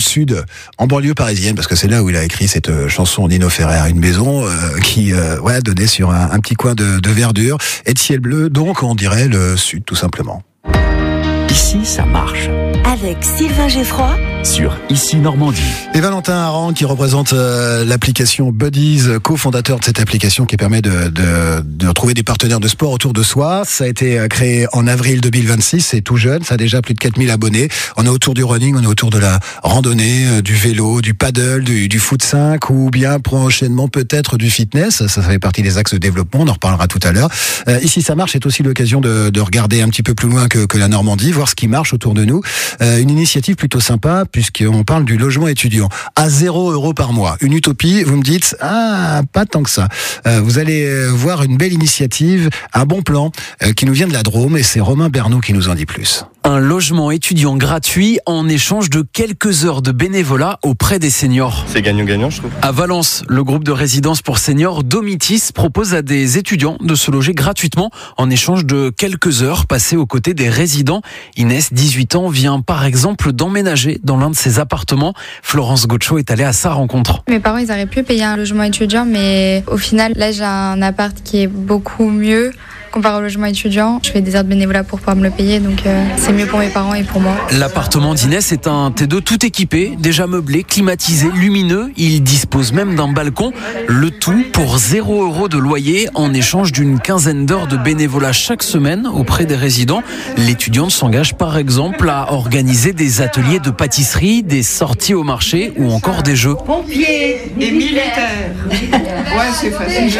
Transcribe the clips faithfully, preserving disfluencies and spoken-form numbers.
sud, en banlieue parisienne, parce que c'est là où il a écrit cette euh, chanson Nino Ferrer, une maison euh, qui euh, ouais, donnait sur un, un petit coin de, de verdure et de ciel bleu, donc on dirait le sud tout simplement. Ici, ça marche. Avec Sylvain Geffroy Sur Ici Normandie. Et Valentin Harand qui représente euh, l'application Buddies, cofondateur de cette application qui permet de, de, de retrouver des partenaires de sport autour de soi. Ça a été créé en avril deux mille vingt-six, c'est tout jeune, ça a déjà plus de quatre mille abonnés. On est autour du running, on est autour de la randonnée, euh, du vélo, du paddle, du, du foot cinq ou bien prochainement peut-être du fitness. Ça, ça fait partie des axes de développement, on en reparlera tout à l'heure. Euh, ici ça marche, c'est aussi l'occasion de, de regarder un petit peu plus loin que, que la Normandie, voir ce qui marche autour de nous. Euh, une initiative plutôt sympa puisqu'on parle du logement étudiant à zéro euro par mois. Une utopie, vous me dites, ah, pas tant que ça. Euh, vous allez voir une belle initiative, un bon plan euh, qui nous vient de la Drôme et c'est Romain Bernoux qui nous en dit plus. Un logement étudiant gratuit en échange de quelques heures de bénévolat auprès des seniors. C'est gagnant-gagnant, je trouve. À Valence, le groupe de résidence pour seniors Domitis propose à des étudiants de se loger gratuitement en échange de quelques heures passées aux côtés des résidents. Inès, dix-huit ans, vient par exemple d'emménager dans l'un de ses appartements. Florence Gaucho est allée à sa rencontre. Mes parents, ils auraient pu payer un logement étudiant, mais au final, là, j'ai un appart qui est beaucoup mieux comparé au logement étudiant. Je fais des heures de bénévolat pour pouvoir me le payer, donc euh, c'est mieux pour mes parents et pour moi. L'appartement d'Inès est un T deux tout équipé, déjà meublé, climatisé, lumineux. Il dispose même d'un balcon. Le tout pour zéro euro de loyer en échange d'une quinzaine d'heures de bénévolat chaque semaine auprès des résidents. L'étudiante s'engage par exemple à organiser des ateliers de pâtisserie, des sorties au marché ou encore des jeux. Pompiers et militaires. Ouais, c'est facile.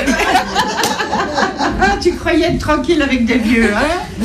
Ah, tu croyais être tranquille avec des vieux, hein?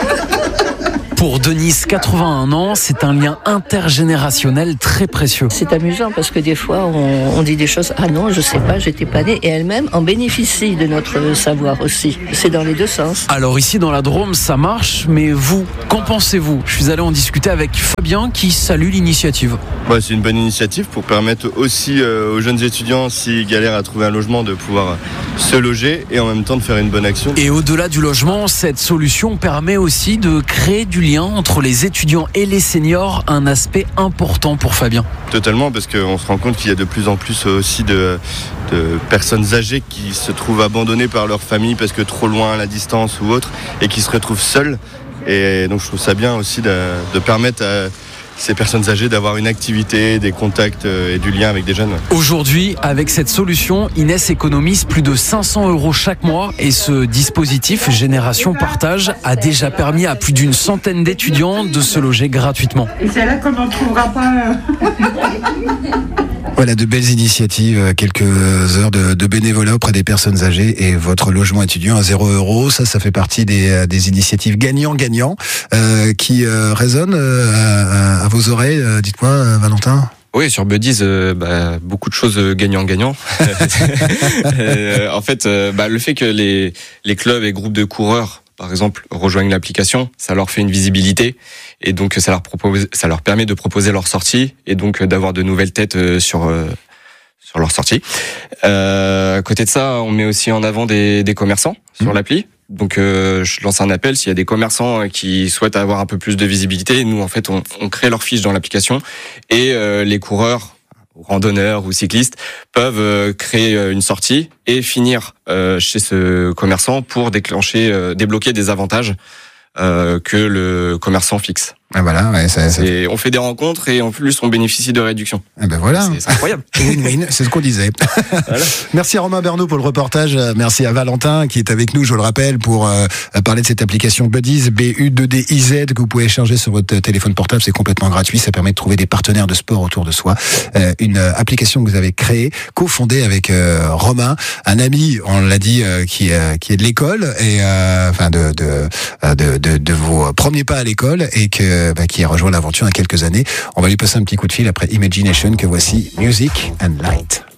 Pour Denise, quatre-vingt-un ans, c'est un lien intergénérationnel très précieux. C'est amusant parce que des fois, on, on dit des choses, ah non, je sais pas, j'étais pas née, et elle-même en bénéficie de notre savoir aussi. C'est dans les deux sens. Alors ici, dans la Drôme, ça marche, mais vous, qu'en pensez-vous? Je suis allé en discuter avec Fabien qui salue l'initiative. Ouais, c'est une bonne initiative pour permettre aussi euh, aux jeunes étudiants, s'ils galèrent à trouver un logement, de pouvoir se loger et en même temps de faire une bonne action. Et au-delà du logement, cette solution permet aussi de créer du lien entre les étudiants et les seniors, un aspect important pour Fabien. Totalement, parce qu'on se rend compte qu'il y a de plus en plus aussi de, de personnes âgées qui se trouvent abandonnées par leur famille parce que trop loin à la distance ou autre, et qui se retrouvent seules. Et donc je trouve ça bien aussi de, de permettre à ces personnes âgées d'avoir une activité, des contacts et du lien avec des jeunes. Aujourd'hui, avec cette solution, Inès économise plus de cinq cents euros chaque mois et ce dispositif Génération Partage a déjà permis à plus d'une centaine d'étudiants de se loger gratuitement. Et c'est là qu'on n'en trouvera pas. Voilà, de belles initiatives, quelques heures de, de bénévolat auprès des personnes âgées et votre logement étudiant à zéro euro. Ça, ça fait partie des, des initiatives gagnant-gagnant euh, qui euh, résonnent euh, à, à vos oreilles. Euh, dites-moi, euh, Valentin. Oui, sur Buddies, euh, bah, beaucoup de choses gagnant-gagnant. euh, en fait, euh, bah, le fait que les, les clubs et groupes de coureurs, par exemple, rejoignent l'application, ça leur fait une visibilité et donc ça leur propose, ça leur permet de proposer leur sortie et donc d'avoir de nouvelles têtes sur euh, sur leur sortie. Euh, à côté de ça, on met aussi en avant des, des commerçants sur mmh. l'appli. Donc euh, je lance un appel s'il y a des commerçants qui souhaitent avoir un peu plus de visibilité. Nous, en fait, on, on crée leur fiche dans l'application et euh, les coureurs, randonneurs ou cyclistes peuvent euh, créer une sortie et finir euh, chez ce commerçant pour déclencher, euh, débloquer des avantages euh, que le commerçant fixe. Ah voilà, ouais, ça, ça... Et on fait des rencontres et en plus on bénéficie de réductions. Ah ben voilà, c'est, c'est incroyable. Win-win, c'est ce qu'on disait. Voilà. Merci à Romain Bernoux pour le reportage. Merci à Valentin qui est avec nous, je le rappelle, pour euh, parler de cette application Buddies, B U deux D I Z, que vous pouvez charger sur votre téléphone portable. C'est complètement gratuit. Ça permet de trouver des partenaires de sport autour de soi. Euh, une application que vous avez créée, cofondée avec euh, Romain, un ami, on l'a dit, euh, qui, euh, qui est de l'école et euh, enfin de de, de de de vos premiers pas à l'école et que Bah, qui a rejoint l'aventure il y a quelques années. On va lui passer un petit coup de fil après Imagination que voici Music and Light.